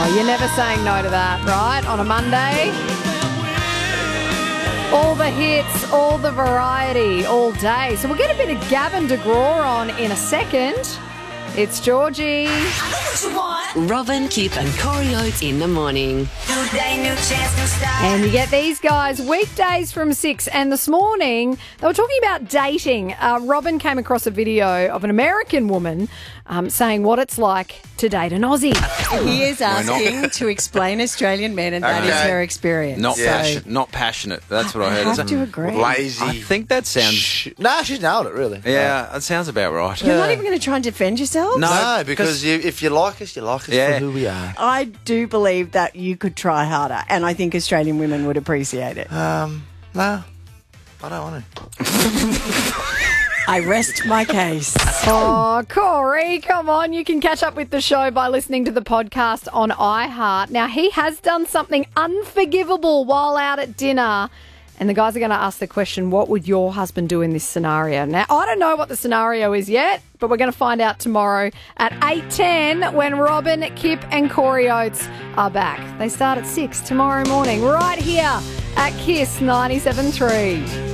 Oh, you're never saying no to that, right? On a Monday. All the hits, all the variety, all day. So we'll get a bit of Gavin DeGraw on in a second. It's Georgie. Robin, Kip and Corey Oates in the morning. And you get these guys weekdays from 6. And this morning, they were talking about dating. Robin came across a video of an American woman saying what it's like to date an Aussie. He is asking to explain Australian men, and that is her experience. Not passionate. That's what I heard. I have to agree. Lazy. I think that sounds... Nah, she's nailed it, really. Yeah, that sounds about right. You're not even going to try and defend yourself? No, because if you like us, you like us for who we are. I do believe that you could try harder, and I think Australian women would appreciate it. No, I don't want to. I rest my case. Oh, Corey, come on. You can catch up with the show by listening to the podcast on iHeart. Now, he has done something unforgivable while out at dinner. And the guys are going to ask the question, what would your husband do in this scenario? Now, I don't know what the scenario is yet, but we're going to find out tomorrow at 8:10 when Robin, Kip and Corey Oates are back. They start at 6 tomorrow morning right here at KISS 97.3.